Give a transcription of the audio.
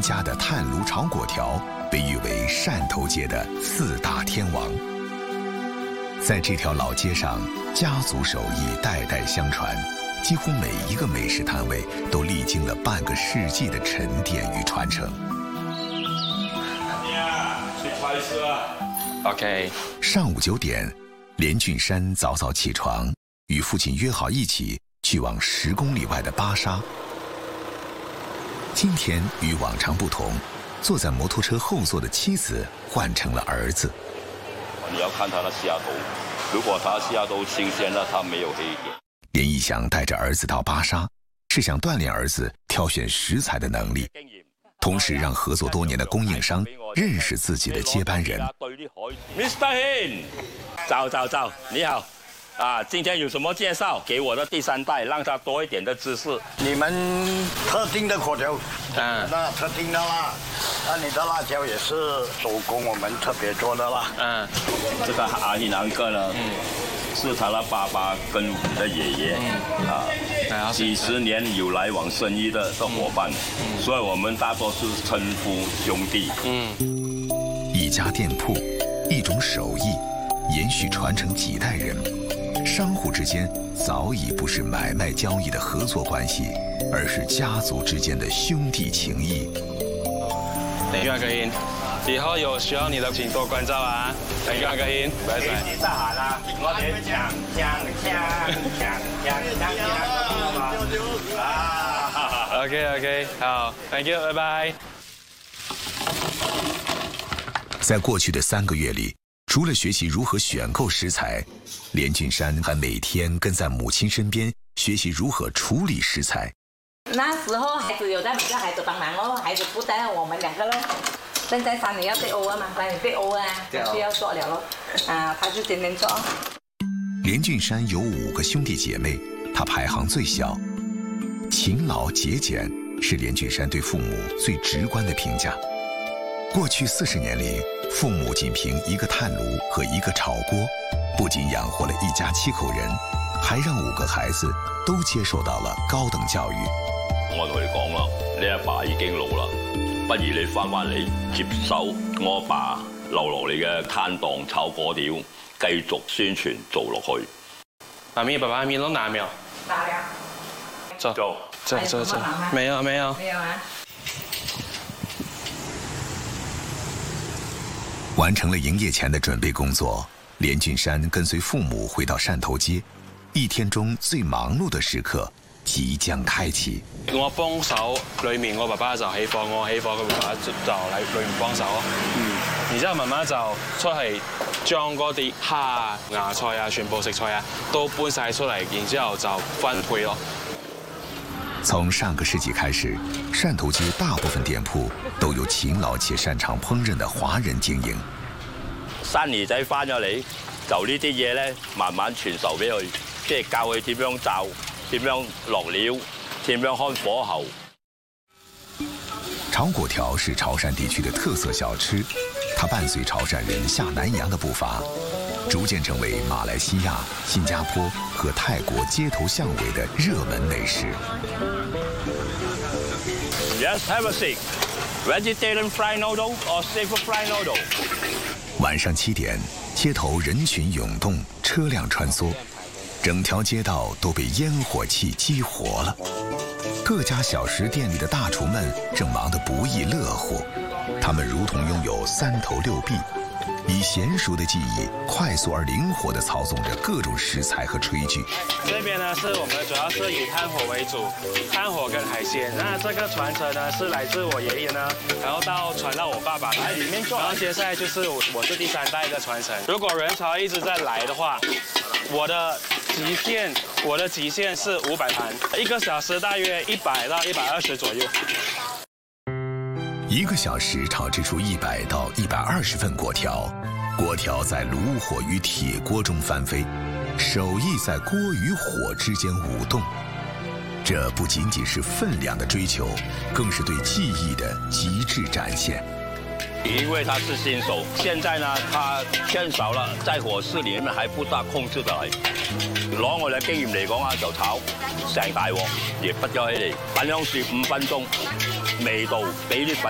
家的炭炉炒粿条被誉为汕头街的4大天王。在这条老街上，家族手艺代代相传，几乎每一个美食摊位都历经了半个世纪的沉淀与传承。 去快吃啊 ！OK。 上午9点，连俊山早早起床，与父亲约好一起去往10公里外的巴沙。今天与往常不同，坐在摩托车后座的妻子换成了儿子。 你要看他的虾头，如果他虾头新鲜了，他没有黑点。 连义祥带着儿子到巴沙，是想锻炼儿子挑选食材的能力，同时让合作多年的供应商认识自己的接班人。 Mr. Hin， 早，你好。今天有什么介绍？给我的第3代，让他多一点的知识。 你们特定的粿条，那特定的辣，那你的辣椒也是手工我们特别做的啦。 这个阿姨南哥呢，是他的爸爸跟我的爷爷，几十年有来往生意的伙伴，所以我们大多是称呼兄弟。 一家店铺，一种手艺，延续传承几代人。商户之间早已不是买卖交易的合作关系，而是家族之间的兄弟情谊。 Thank you， 阿哥，以後有需要你的請多關照啊。Thank you， 阿哥，拜拜。 你得閒啦，我哋搶。 OK， 好 ，Thank you， 拜拜。 在过去的3个月里，除了学习如何选购食材，连俊山还每天跟在母亲身边学习如何处理食材。 那时候孩子有在比较孩子帮忙哦，孩子不带我们2个咯。现在3年要对欧啊嘛，3年对欧啊，需要做了咯。他就天天做。 连俊山有5个兄弟姐妹，他排行最小。勤劳节俭是连俊山对父母最直观的评价。过去40年里，父母仅凭1个炭炉和1个炒锅，不仅养活了一家7口人，还让5个孩子都接受到了高等教育。 我同你講啦，你阿爸已經老啦，不如你翻嚟接手我阿爸留落嚟嘅攤檔炒粿條，繼續宣傳做落去。 媽咪、爸爸面都拿沒有？ 拿了。 走。沒有啊。 完成了营業前的準備工作，連俊山跟隨父母回到汕頭街，一天中最忙碌的時刻即將開啟。 我幫手裏面，我爸爸就起貨，我起貨，佢爸爸就嚟裏面幫手。然之後媽媽就出去將嗰啲蝦、芽菜啊、全部食材啊都搬晒出嚟，然之後就分配咯。 從上個世紀開始，汕頭街大部分店鋪都由勤勞且擅長烹飪的華人經營。 新兒仔翻咗嚟，就呢啲嘢咧，慢慢傳授俾佢，即係教佢點樣炸、點樣落料、點樣看火候。 炒粿條是潮汕地區的特色小吃，它伴隨潮汕人下南洋的步伐，逐漸成為馬來西亞、新加坡和泰國街頭巷尾的熱門美食。 Yes, have a seat. Vegetarian fried noodle or seafood fried noodle. 晚上7點，街頭人群湧動，車輛穿梭，整條街道都被煙火氣激活了。各家小食店裡的大廚們正忙得不亦樂乎，他們如同擁有3頭6臂，以嫻熟的技藝，快速而靈活地操縱着各種食材和炊具。 這邊呢，是我們主要是以炭火為主，炭火跟海鮮。那這個傳承呢，是來自我爺爺呢，然後傳到我爸爸來裡面做，然後接下來就是我是第3代的傳承。如果人潮一直在來的話，我的極限是500盤，1個小時大約100到120左右。 1個小時炒製出100到120份粿條，粿條在爐火與鐵鍋中翻飛，手藝在鍋與火之間舞動。這不僅僅是分量的追求，更是對技藝的極致展現。 因為他是新手，現在呢，他欠少了，在火勢裡面還不大控制得嚟。攞我哋經驗嚟講啊，就炒成大鑊，亦不咗起嚟，粉香樹5分鐘，味道俾啲粉